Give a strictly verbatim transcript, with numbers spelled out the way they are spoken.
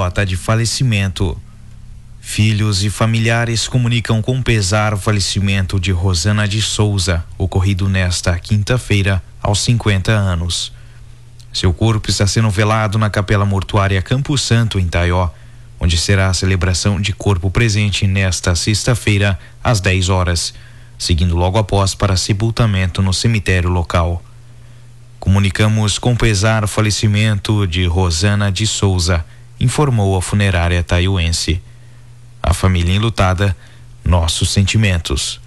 nota de falecimento. Filhos e familiares comunicam com pesar o falecimento de Rosana de Souza, ocorrido nesta quinta-feira, aos cinquenta anos. Seu corpo está sendo velado na Capela Mortuária Campo Santo, em Taió, onde será a celebração de corpo presente nesta sexta-feira, às dez horas, seguindo logo após para sepultamento no cemitério local. Comunicamos com pesar o falecimento de Rosana de Souza, informou a funerária taioense. A família enlutada, nossos sentimentos.